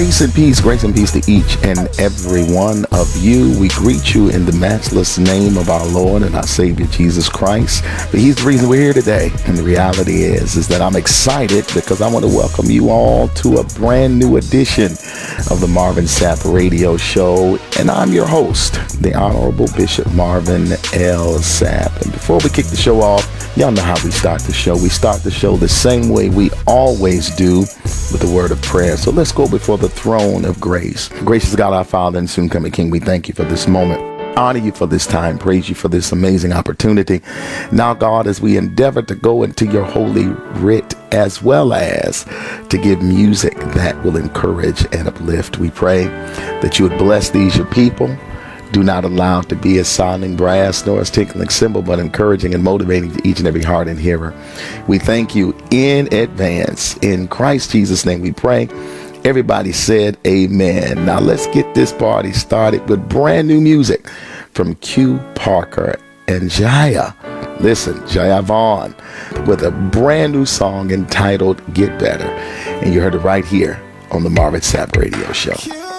Grace and peace to each and every one of you. We greet you in the matchless name of our Lord and our Savior, Jesus Christ. But he's the reason we're here today. And the reality is that I'm excited because I want to welcome you all to a brand new edition of the Marvin Sapp Radio Show. And I'm your host, the Honorable Bishop Marvin L. Sapp. And before we kick the show off, y'all know how we start the show. We start the show the same way we always do, with a word of prayer. So let's go before the throne of grace. Gracious God, our Father and soon coming King, we thank you for this moment. Honor you for this time. Praise you for this amazing opportunity. Now, God, as we endeavor to go into your holy writ, as well as to give music that will encourage and uplift, we pray that you would bless these your people. Do not allow it to be a sounding brass nor a tinkling cymbal, but encouraging and motivating to each and every heart and hearer. We thank you in advance. In Christ Jesus' name we pray. Everybody said amen. Now let's get this party started with brand new music from Q Parker and Jaya. Listen, Jaya Vaughn with a brand new song entitled Get Better. And you heard it right here on the Marvin Sapp Radio Show.